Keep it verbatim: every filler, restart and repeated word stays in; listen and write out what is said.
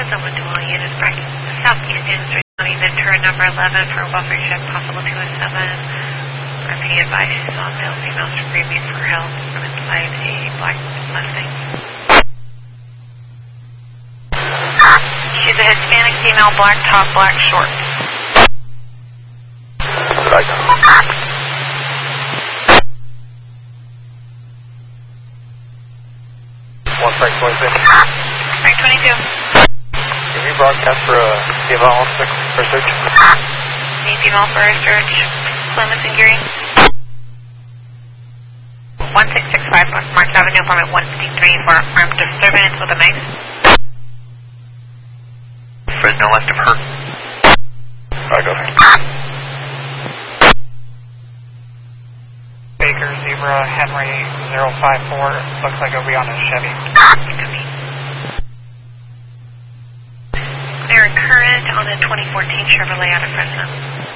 Fresno with dual units, bracket southeast units responding to turn number eleven for a welfare check, possible two oh seven. R P advice she's on male, female screaming for help from inside a black Mustang. She's a Hispanic female, black top, black shorts. Right. One Frank twenty-two. Frank twenty-two. Can you broadcast for a female officer for search? Need female for a search. Plymouth and Geary. one six six five West Marks Avenue, apartment one fifty-three for armed disturbance with a mace. Fresno left of her. Alright, go ahead. Baker, Zebra, Henry, zero five four. Looks like it'll be on a Chevy. Clear current on a twenty fourteen Chevrolet out of Fresno.